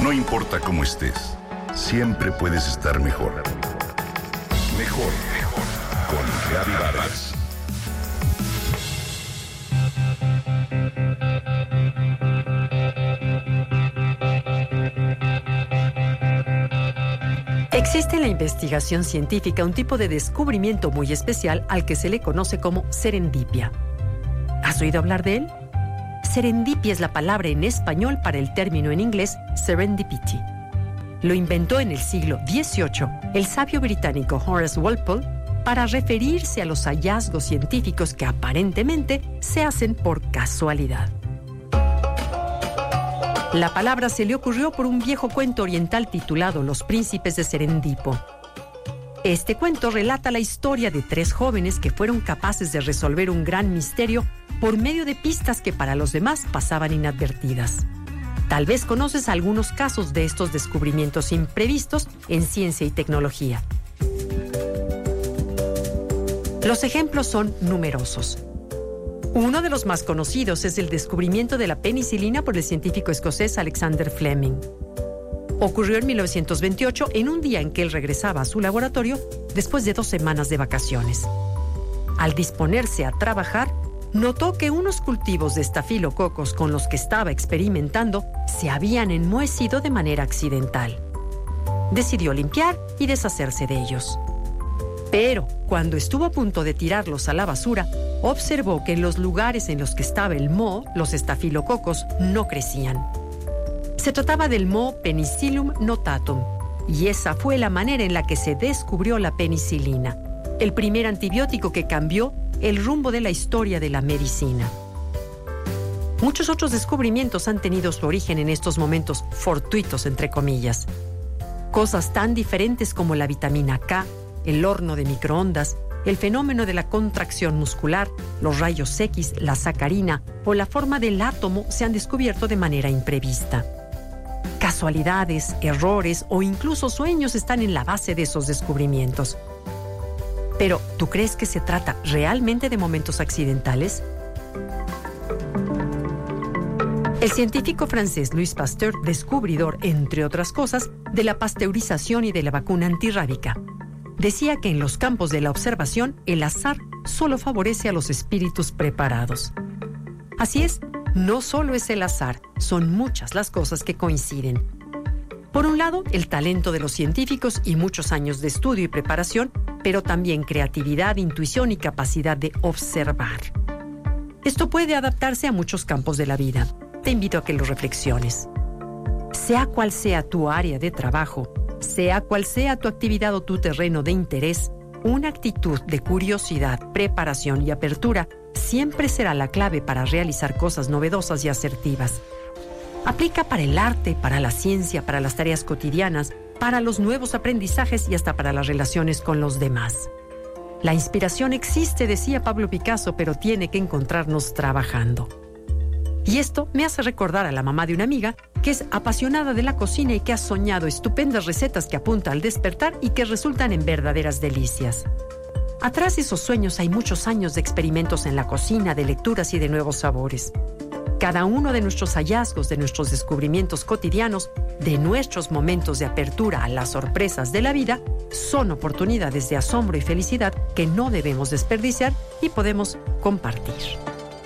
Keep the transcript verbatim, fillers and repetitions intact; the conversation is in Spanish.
No importa cómo estés, siempre puedes estar mejor. Mejor, mejor. Con Gaby Vargas. Existe en la investigación científica un tipo de descubrimiento muy especial al que se le conoce como serendipia. ¿Has oído hablar de él? Serendipia es la palabra en español para el término en inglés serendipity. Lo inventó en el siglo dieciocho el sabio británico Horace Walpole para referirse a los hallazgos científicos que aparentemente se hacen por casualidad. La palabra se le ocurrió por un viejo cuento oriental titulado Los príncipes de Serendipo. Este cuento relata la historia de tres jóvenes que fueron capaces de resolver un gran misterio por medio de pistas que para los demás pasaban inadvertidas. Tal vez conoces algunos casos de estos descubrimientos imprevistos en ciencia y tecnología. Los ejemplos son numerosos. Uno de los más conocidos es el descubrimiento de la penicilina por el científico escocés Alexander Fleming. Ocurrió en mil novecientos veintiocho, en un día en que él regresaba a su laboratorio después de dos semanas de vacaciones. Al disponerse a trabajar, notó que unos cultivos de estafilococos con los que estaba experimentando se habían enmohecido de manera accidental. Decidió limpiar y deshacerse de ellos. Pero, cuando estuvo a punto de tirarlos a la basura, observó que en los lugares en los que estaba el moho, los estafilococos no crecían. Se trataba del moho Penicillium notatum, y esa fue la manera en la que se descubrió la penicilina, el primer antibiótico que cambió el rumbo de la historia de la medicina. Muchos otros descubrimientos han tenido su origen en estos momentos fortuitos, entre comillas. Cosas tan diferentes como la vitamina K, el horno de microondas, el fenómeno de la contracción muscular, los rayos X, la sacarina o la forma del átomo se han descubierto de manera imprevista. Casualidades, errores o incluso sueños están en la base de esos descubrimientos. Pero, ¿tú crees que se trata realmente de momentos accidentales? El científico francés Louis Pasteur, descubridor, entre otras cosas, de la pasteurización y de la vacuna antirrábica, decía que en los campos de la observación, el azar solo favorece a los espíritus preparados. Así es, no solo es el azar, son muchas las cosas que coinciden. Por un lado, el talento de los científicos y muchos años de estudio y preparación, pero también creatividad, intuición y capacidad de observar. Esto puede adaptarse a muchos campos de la vida. Te invito a que lo reflexiones. Sea cual sea tu área de trabajo, sea cual sea tu actividad o tu terreno de interés, una actitud de curiosidad, preparación y apertura siempre será la clave para realizar cosas novedosas y asertivas. Aplica para el arte, para la ciencia, para las tareas cotidianas, para los nuevos aprendizajes y hasta para las relaciones con los demás. La inspiración existe, decía Pablo Picasso, pero tiene que encontrarnos trabajando. Y esto me hace recordar a la mamá de una amiga que es apasionada de la cocina y que ha soñado estupendas recetas que apunta al despertar y que resultan en verdaderas delicias. Atrás de esos sueños hay muchos años de experimentos en la cocina, de lecturas y de nuevos sabores. Cada uno de nuestros hallazgos, de nuestros descubrimientos cotidianos, de nuestros momentos de apertura a las sorpresas de la vida, son oportunidades de asombro y felicidad que no debemos desperdiciar y podemos compartir.